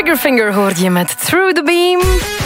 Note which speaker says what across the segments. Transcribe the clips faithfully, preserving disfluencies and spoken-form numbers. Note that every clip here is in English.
Speaker 1: Triggerfinger hoorde je met Through the Beam.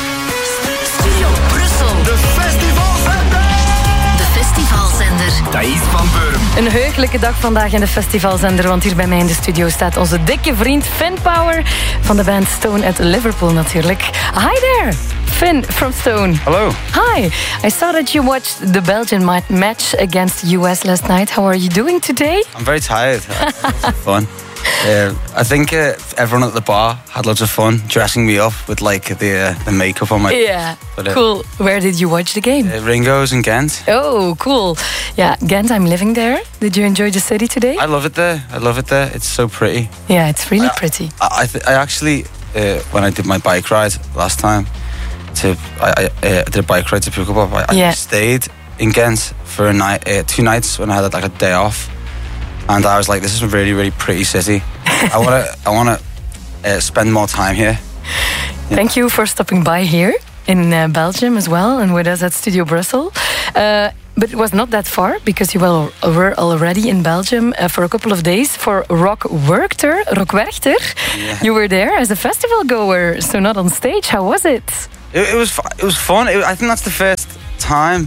Speaker 2: Studio Brussel.
Speaker 3: De festivalzender.
Speaker 2: De festivalzender.
Speaker 3: Thijs van Beuren.
Speaker 1: Een heugelijke dag vandaag in de festivalzender, want hier bij mij in de studio staat onze dikke vriend Finn Power van de band Stone uit Liverpool natuurlijk. Hi there, Finn from Stone.
Speaker 4: Hello.
Speaker 1: Hi, I saw that you watched the Belgian ma- match against the U S last night. How are you doing today?
Speaker 4: I'm very tired. Lots of fun. Uh, I think uh, everyone at the bar had lots of fun dressing me up with like the uh, the makeup on my.
Speaker 1: Yeah,
Speaker 4: but, uh,
Speaker 1: cool. Where did you watch the game?
Speaker 4: Uh, Ringo's in Ghent.
Speaker 1: Oh, cool. Yeah, Ghent, I'm living there. Did you enjoy the city today?
Speaker 4: I love it there. I love it there. It's so pretty.
Speaker 1: Yeah, it's really
Speaker 4: I,
Speaker 1: pretty.
Speaker 4: I I, th- I actually uh, when I did my bike ride last time, to I, I uh, did a bike ride to Pukkelpop. I,
Speaker 1: Yeah.
Speaker 4: I stayed in Ghent for a night, uh, two nights when I had like a day off, and I was like, this is a really really pretty city. I wanna I wanna uh, spend more time here.
Speaker 1: Thank you for stopping by here in uh, Belgium as well and with us at Studio Brussel. Uh, but it was not that far because you were, were already in Belgium uh, for a couple of days for Rock Werchter. Rock Werchter.
Speaker 4: Yeah.
Speaker 1: You were there as a festival goer, so not on stage. How was it?
Speaker 4: It, it was fu- it was fun. It, I think that's the first time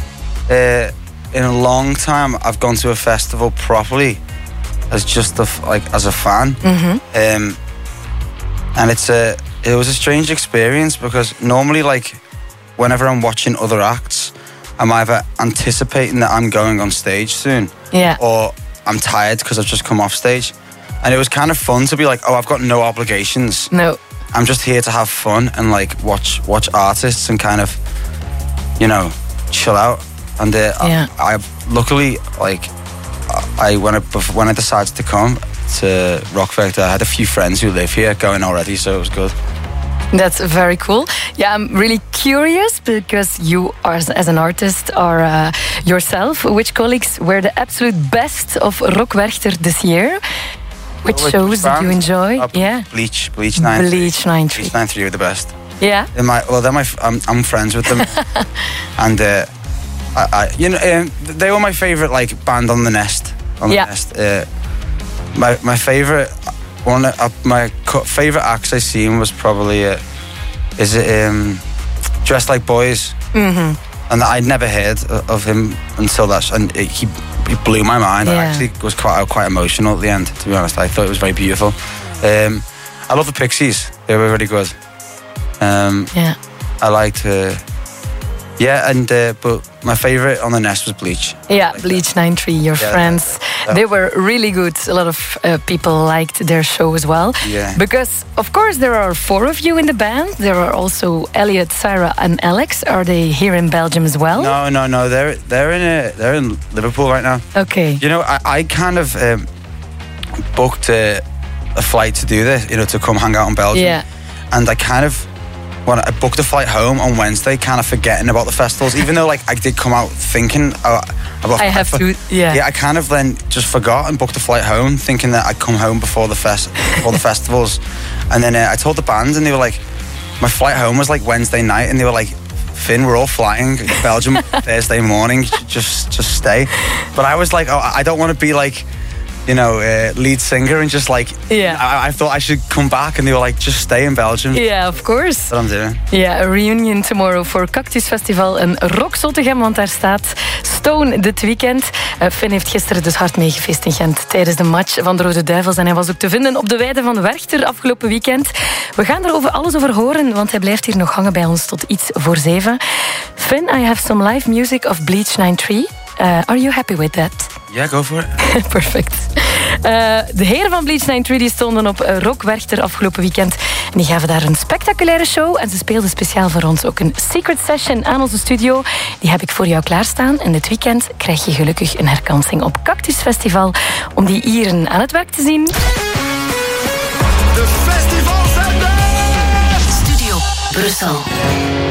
Speaker 4: uh, in a long time I've gone to a festival properly as just a f- like as a fan.
Speaker 1: Mm-hmm.
Speaker 4: Um, and it's a it was a strange experience because normally like whenever I'm watching other acts, I'm either anticipating that I'm going on stage soon,
Speaker 1: Yeah.
Speaker 4: or I'm tired because I've just come off stage. And it was kind of fun to be like, oh, I've got no obligations.
Speaker 1: No.
Speaker 4: I'm just here to have fun and like watch watch artists and kind of, you know, chill out. And uh,
Speaker 1: Yeah.
Speaker 4: I, I luckily like I when I bef- when I decided to come to Rock Werchter, I had a few friends who live here going already, so it was good.
Speaker 1: That's very cool. Yeah, I'm really curious because you, are, as an artist, are uh, yourself. Which colleagues were the absolute best of Rock Werchter this year? Which
Speaker 4: Which
Speaker 1: shows did
Speaker 4: band?
Speaker 1: you enjoy?
Speaker 4: Uh,
Speaker 1: yeah,
Speaker 4: Bleach, Bleach nine.
Speaker 1: Bleach nine three.
Speaker 4: Bleach nine three were the best.
Speaker 1: Yeah.
Speaker 4: In my well, they're my f- I'm, I'm friends with them, and uh, I, I you know um, they were my favorite like band on the Nest. On the
Speaker 1: Yeah.
Speaker 4: Nest. Uh, my my favorite one uh, my co- favorite acts I seen was probably uh, is it um, Dressed Like Boys.
Speaker 1: Mm-hmm.
Speaker 4: And I'd never heard of him until that, and it, he he blew my mind. I
Speaker 1: Yeah.
Speaker 4: actually was quite quite emotional at the end. To be honest, I thought it was very beautiful. Um, I love the Pixies; they were really good. Um,
Speaker 1: Yeah.
Speaker 4: I liked, uh, yeah, and uh, but my favorite on the Nest was Bleach.
Speaker 1: Yeah,
Speaker 4: Like
Speaker 1: Bleach nine three, your
Speaker 4: Yeah,
Speaker 1: friends.
Speaker 4: that-
Speaker 1: They were really good. A lot of uh, people liked their show as well.
Speaker 4: Yeah.
Speaker 1: Because, of course, there are four of you in the band. There are also Elliot, Sarah, and Alex. Are they here in Belgium as well?
Speaker 4: No, no, no. They're they're in a, they're in Liverpool right now.
Speaker 1: Okay.
Speaker 4: You know, I, I kind of um, booked a, a flight to do this. You know, to come hang out in Belgium.
Speaker 1: Yeah.
Speaker 4: And I kind of, when I booked a flight home on Wednesday, kind of forgetting about the festivals, even though like I did come out thinking uh, about.
Speaker 1: I have to, yeah.
Speaker 4: Yeah, I kind of then just forgot and booked a flight home, thinking that I'd come home before the fest, before the festivals, and then uh, I told the band, and they were like, my flight home was like Wednesday night, and they were like, Finn, we're all flying Belgium Thursday morning, just just stay. But I was like, oh, I don't want to be like, you know, uh, lead singer and just like,
Speaker 1: Yeah.
Speaker 4: I, I thought I should come back, and they were like, just stay in Belgium.
Speaker 1: Yeah, of course.
Speaker 4: That's what I'm doing.
Speaker 1: Ja, a reunion tomorrow voor Cactus Festival in Rock Zottegem, want daar staat Stone dit weekend. Uh, Finn heeft gisteren dus hard meegefeest in Gent tijdens de match van de Rode Duivels en hij was ook te vinden op de weide van Werchter afgelopen weekend. We gaan er over alles over horen, want hij blijft hier nog hangen bij ons tot iets voor zeven. Finn, I have some live music of Bleach nine three. Uh, are you happy with that?
Speaker 4: Yeah, go for it.
Speaker 1: Perfect. Uh, de heren van Bleach nine three die stonden op uh, Rock Werchter afgelopen weekend. En die gaven daar een spectaculaire show. En ze speelden speciaal voor ons ook een secret session aan onze studio. Die heb ik voor jou klaarstaan. En dit weekend krijg je gelukkig een herkansing op Cactus Festival. Om die Ieren aan het werk te zien.
Speaker 3: De festivalzender.
Speaker 2: Studio Brussel.